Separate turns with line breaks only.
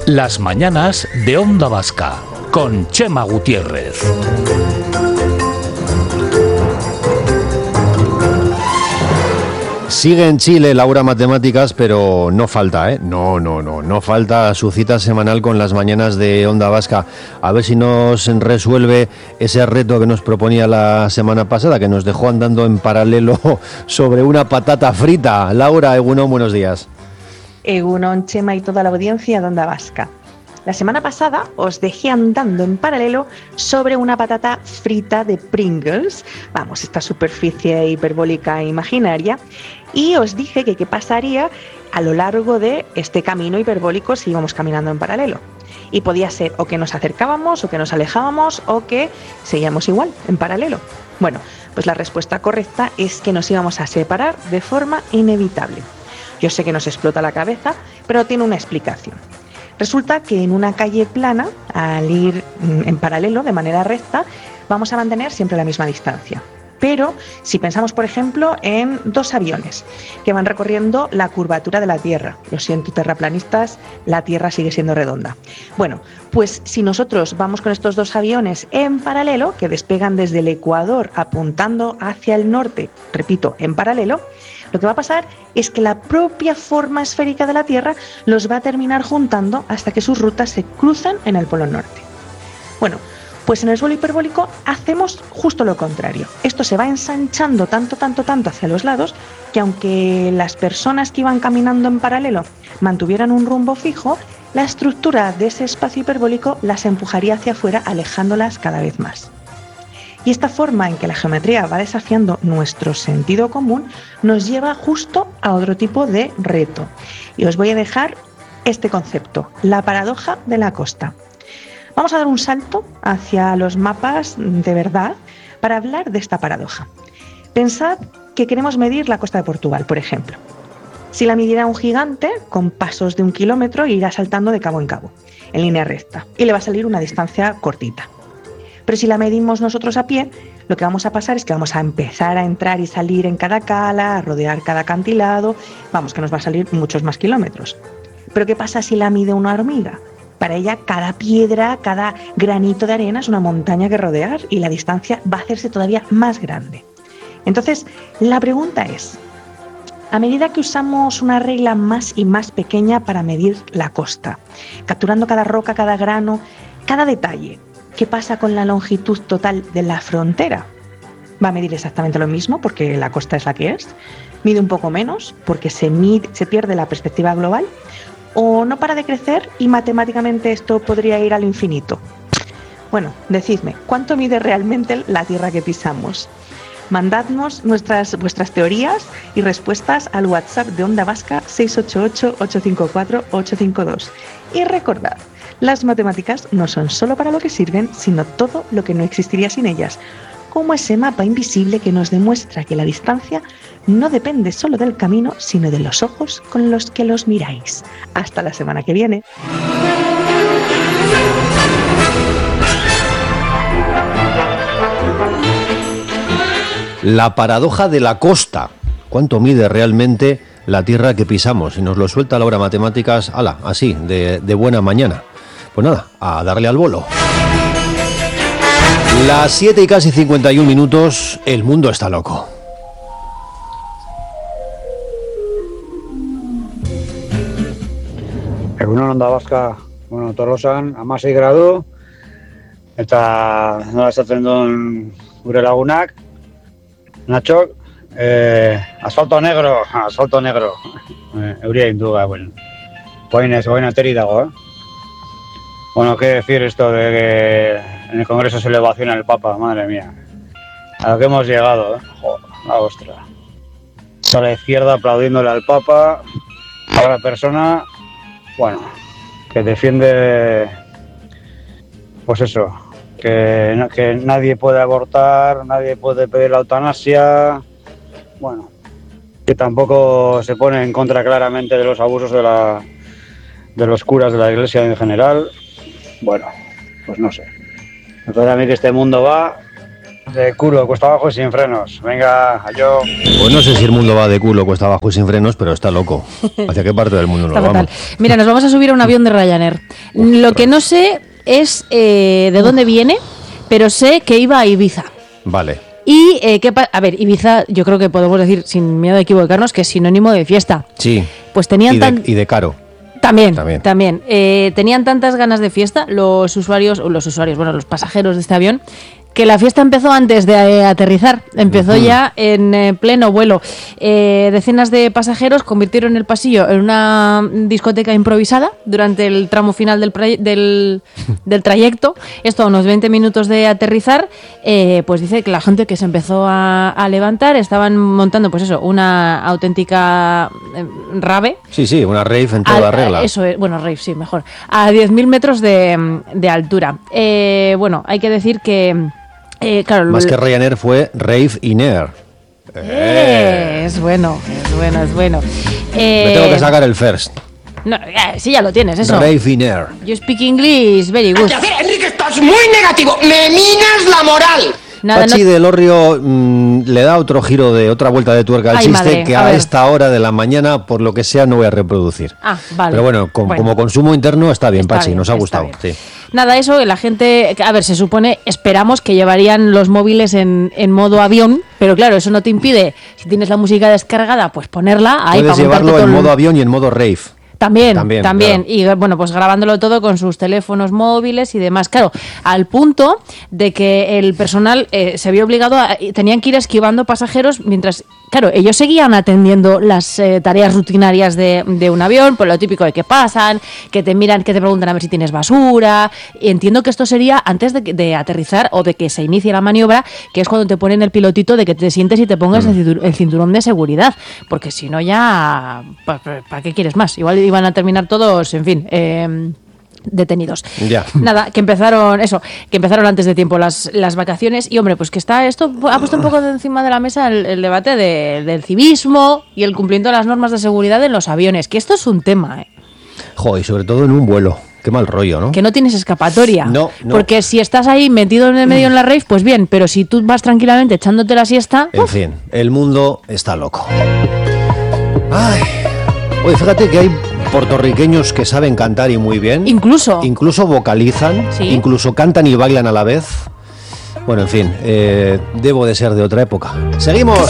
Las mañanas de Onda Vasca, con Chema Gutiérrez.
Sigue en Chile Laura Matemáticas, pero no falta, No falta su cita semanal con las mañanas de Onda Vasca. A ver si nos resuelve ese reto que nos proponía la semana pasada, que nos dejó andando en paralelo sobre una patata frita. Laura, Egunon, buenos días.
Egunon, Chema y toda la audiencia de Onda Vasca. La semana pasada os dejé andando en paralelo sobre una patata frita de Pringles, vamos, esta superficie hiperbólica imaginaria, y os dije que qué pasaría a lo largo de este camino hiperbólico si íbamos caminando en paralelo. Y podía ser o que nos acercábamos, o que nos alejábamos, o que seguíamos igual, en paralelo. Bueno, pues la respuesta correcta es que nos íbamos a separar de forma inevitable. Yo sé que nos explota la cabeza, pero tiene una explicación. Resulta que en una calle plana, al ir en paralelo, de manera recta, vamos a mantener siempre la misma distancia. Pero si pensamos, por ejemplo, en dos aviones que van recorriendo la curvatura de la Tierra, lo siento, terraplanistas, la Tierra sigue siendo redonda. Bueno, pues si nosotros vamos con estos dos aviones en paralelo, que despegan desde el Ecuador apuntando hacia el norte, repito, en paralelo, lo que va a pasar es que la propia forma esférica de la Tierra los va a terminar juntando hasta que sus rutas se cruzan en el Polo Norte. Bueno, pues en el suelo hiperbólico hacemos justo lo contrario. Esto se va ensanchando tanto hacia los lados que aunque las personas que iban caminando en paralelo mantuvieran un rumbo fijo, la estructura de ese espacio hiperbólico las empujaría hacia afuera, alejándolas cada vez más. Y esta forma en que la geometría va desafiando nuestro sentido común nos lleva justo a otro tipo de reto. Y os voy a dejar este concepto, la paradoja de la costa. Vamos a dar un salto hacia los mapas de verdad para hablar de esta paradoja. Pensad que queremos medir la costa de Portugal, por ejemplo. Si la midiera un gigante, con pasos de 1 kilómetro, irá saltando de cabo en cabo, en línea recta, y le va a salir una distancia cortita. Pero si la medimos nosotros a pie, lo que vamos a pasar es que vamos a empezar a entrar y salir en cada cala, a rodear cada acantilado, vamos, que nos va a salir muchos más kilómetros. Pero ¿qué pasa si la mide una hormiga? Para ella cada piedra, cada granito de arena es una montaña que rodear y la distancia va a hacerse todavía más grande. Entonces, la pregunta es, a medida que usamos una regla más y más pequeña para medir la costa, capturando cada roca, cada grano, cada detalle, ¿qué pasa con la longitud total de la frontera? ¿Va a medir exactamente lo mismo porque la costa es la que es? ¿Mide un poco menos porque se pierde la perspectiva global? ¿O no para de crecer y matemáticamente esto podría ir al infinito? Bueno, decidme, ¿cuánto mide realmente la tierra que pisamos? Mandadnos vuestras teorías y respuestas al WhatsApp de Onda Vasca 688-854-852. Y recordad, las matemáticas no son solo para lo que sirven, sino todo lo que no existiría sin ellas, como ese mapa invisible que nos demuestra que la distancia no depende solo del camino, sino de los ojos con los que los miráis. Hasta la semana que viene.
La paradoja de la costa. ¿Cuánto mide realmente la tierra que pisamos? Y nos lo suelta Laura Matemáticas, así, de buena mañana. Pues nada, a darle al bolo. Las 7 y casi 51 minutos, el mundo está loco.
Egunon Onda Vasca, Tolosan, 16 gradu, eta nola esaten duen gure lagunak, Natxok, asfalto negro, euria induga, bueno, guain ateri dago, Bueno, ¿qué decir esto de que en el Congreso se le ovaciona el Papa? Madre mía. A lo que hemos llegado, Joder, la ostra. A la izquierda aplaudiéndole al Papa, a la persona, bueno, que defiende, pues eso, que nadie puede abortar, nadie puede pedir la eutanasia, bueno, que tampoco se pone en contra claramente de los abusos de los curas de la Iglesia en general. Bueno, pues no sé. Me parece a mí que este mundo va de culo, cuesta abajo y sin frenos. Venga, yo.
Pues no sé si el mundo va de culo, cuesta abajo y sin frenos, pero está loco. ¿Hacia qué parte del mundo nos
Está fatal.
vamos?
Mira, nos vamos a subir a un avión de Ryanair. Lo que no sé es de dónde viene, pero sé que iba a Ibiza.
Vale.
Y, a ver, Ibiza, yo creo que podemos decir, sin miedo de equivocarnos, que es sinónimo de fiesta.
Sí.
Pues tenían
Y de caro.
También.
También.
Tenían tantas ganas de fiesta los pasajeros de este avión, que la fiesta empezó antes de aterrizar, empezó ya en pleno vuelo. Decenas de pasajeros convirtieron el pasillo en una discoteca improvisada durante el tramo final del trayecto. Esto a unos 20 minutos de aterrizar, pues dice que la gente que se empezó a levantar estaban montando, pues eso, una auténtica rave.
Sí, una rave en toda regla.
Eso es, bueno, rave, sí, mejor. A 10.000 metros de altura. Bueno, hay que decir que claro,
más que Ryanair fue Rave in Air.
Es bueno.
Me tengo que sacar el first.
No, sí, ya lo tienes, eso.
Rave in Air.
You speak English, very good.
Enrique, estás muy negativo. Me minas la moral.
Nada,
Pachi del Orrio le da otro giro de otra vuelta de tuerca al
Ay,
chiste
madre,
que
a
a
ver.
esta hora de la mañana, por lo que sea, no voy a reproducir.
Ah, vale.
Pero bueno, como consumo interno está bien,
Está
Pachi,
bien,
nos ha
está
gustado.
bien.
Sí.
Nada, eso, la gente, a ver, se supone, esperamos que llevarían los móviles en modo avión, pero claro, eso no te impide, si tienes la música descargada, pues ponerla ahí
Puedes
para montarte
llevarlo
todo
en
el-
modo avión y en modo rave.
También.
Claro.
Y bueno, pues grabándolo todo con sus teléfonos móviles y demás. Claro, al punto de que el personal se vio obligado tenían que ir esquivando pasajeros mientras, claro, ellos seguían atendiendo las tareas rutinarias de un avión, por lo típico de que pasan, que te miran, que te preguntan a ver si tienes basura. Y entiendo que esto sería antes de aterrizar o de que se inicie la maniobra, que es cuando te ponen el pilotito de que te sientes y te pongas el cinturón de seguridad. Porque si no ya, ¿para qué quieres más? Igual iban a terminar todos, en fin, detenidos.
Ya.
Nada, que empezaron antes de tiempo las vacaciones y hombre, pues que esto ha puesto un poco de encima de la mesa el debate del civismo y el cumplimiento de las normas de seguridad en los aviones, que esto es un tema,
Y sobre todo en un vuelo. Qué mal rollo, ¿no?
que no tienes escapatoria.
No.
Porque si estás ahí metido en el medio en la rave, pues bien, pero si tú vas tranquilamente echándote la siesta,
En fin, el mundo está loco. Ay. Oye, fíjate que hay puertorriqueños que saben cantar y muy bien. Incluso vocalizan,
Sí.
incluso cantan y bailan a la vez. Bueno, en fin, debo de ser de otra época. ¡Seguimos!